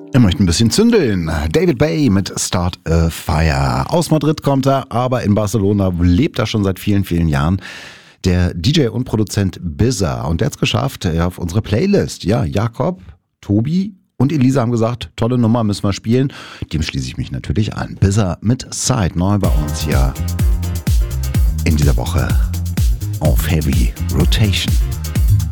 Er möchte ein bisschen zündeln. David Bay mit Start a Fire. Aus Madrid kommt er, aber in Barcelona lebt er schon seit vielen, vielen Jahren. Der DJ und Produzent Bizza. Und der hat es geschafft auf unsere Playlist. Ja, Jakob, Tobi und Elisa haben gesagt, tolle Nummer, müssen wir spielen. Dem schließe ich mich natürlich an. Bizza mit Side, neu bei uns hier in dieser Woche auf Heavy Rotation.